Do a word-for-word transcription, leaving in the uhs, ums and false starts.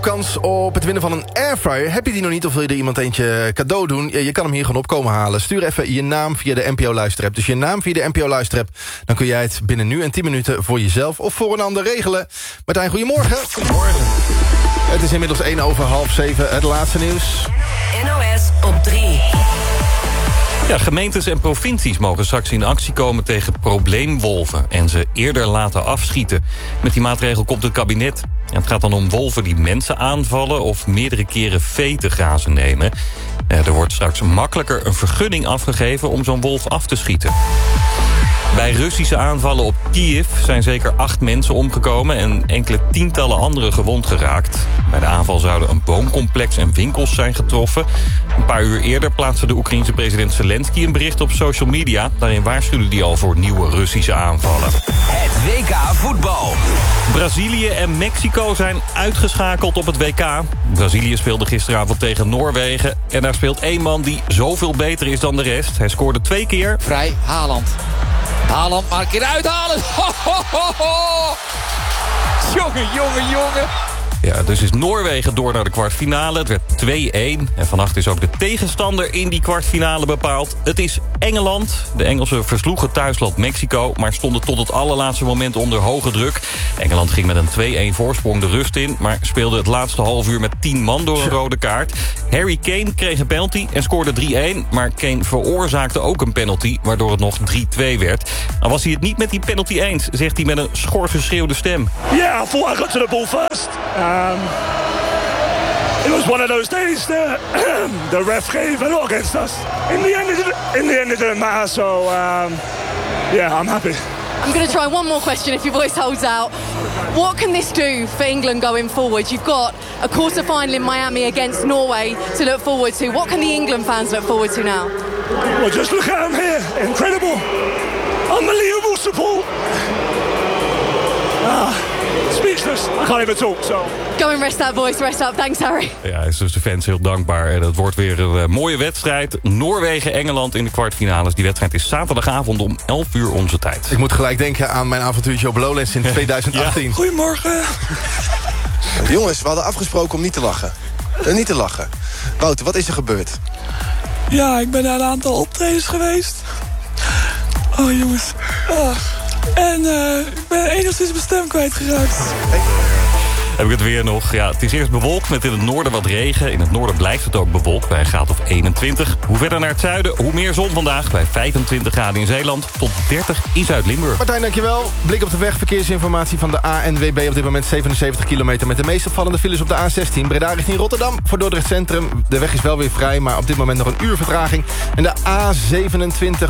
Kans op het winnen van een airfryer. Heb je die nog niet of wil je er iemand eentje cadeau doen? Je kan hem hier gewoon opkomen halen. Stuur even je naam via de N P O-luisterapp. Dus je naam via de N P O-luisterapp. Dan kun jij het binnen nu en tien minuten voor jezelf of voor een ander regelen. Martijn, goedemorgen. Goedemorgen. Het is inmiddels één over half zeven. Het laatste nieuws. N O S op drie. Ja, gemeentes en provincies mogen straks in actie komen tegen probleemwolven en ze eerder laten afschieten. Met die maatregel komt het kabinet. Het gaat dan om wolven die mensen aanvallen of meerdere keren vee te grazen nemen. Er wordt straks makkelijker een vergunning afgegeven om zo'n wolf af te schieten. Bij Russische aanvallen op Kiev zijn zeker acht mensen omgekomen en enkele tientallen anderen gewond geraakt. Bij de aanval zouden een boomcomplex en winkels zijn getroffen. Een paar uur eerder plaatste de Oekraïense president Zelensky een bericht op social media. Daarin waarschuwde hij al voor nieuwe Russische aanvallen. Het W K voetbal. Brazilië en Mexico zijn uitgeschakeld op het W K. Brazilië speelde gisteravond tegen Noorwegen. En daar speelt één man die zoveel beter is dan de rest. Hij scoorde twee keer. Vrij, Haaland. Haaland, maar een keer uithalen. Ho, ho, ho, ho. Jongen, jongen, jongen. Ja, dus is Noorwegen door naar de kwartfinale. Het werd twee-één. En vannacht is ook de tegenstander in die kwartfinale bepaald. Het is Engeland. De Engelsen versloegen thuisland Mexico, maar stonden tot het allerlaatste moment onder hoge druk. Engeland ging met een twee-één voorsprong de rust in, maar speelde het laatste half uur met tien man door een rode kaart. Harry Kane kreeg een penalty en scoorde drie-één. Maar Kane veroorzaakte ook een penalty, waardoor het nog drie-twee werd. Al was hij het niet met die penalty eens, zegt hij met een schor geschreeuwde stem. Yeah, I thought I got to the ball first. Um, it was one of those days that the ref gave a lot against us. In the end, it didn't, in the end, it didn't matter. So, um, yeah, I'm happy. I'm going to try one more question if your voice holds out. What can this do for England going forward? You've got a quarter-final in Miami against Norway to look forward to. What can the England fans look forward to now? Well, just look at them here. Incredible. Unbelievable support. Ah, speechless. I can't even talk, so... Go and rest that voice, rest up. Thanks, Harry. Ja, hij is dus de fans heel dankbaar. En het wordt weer een uh, mooie wedstrijd. Noorwegen-Engeland in de kwartfinales. Die wedstrijd is zaterdagavond om elf uur onze tijd. Ik moet gelijk denken aan mijn avontuurtje op Lowlands in twintig achttien. Ja. Goedemorgen. Jongens, we hadden afgesproken om niet te lachen. Uh, niet te lachen. Wouter, wat is er gebeurd? Ja, ik ben naar een aantal optredens geweest. Oh, jongens. Ah. En uh, ik ben enigszins mijn stem kwijtgeraakt. Heb ik het weer nog. Ja, het is eerst bewolkt met in het noorden wat regen. In het noorden blijft het ook bewolkt bij een graad of eenentwintig. Hoe verder naar het zuiden, hoe meer zon vandaag. Bij vijfentwintig graden in Zeeland tot dertig in Zuid-Limburg. Martijn, dankjewel. Blik op de weg. Verkeersinformatie van de A N W B. Op dit moment zevenenzeventig kilometer met de meest opvallende files op de A zestien. Breda richting Rotterdam voor Dordrecht Centrum. De weg is wel weer vrij, maar op dit moment nog een uur vertraging. En de A zevenentwintig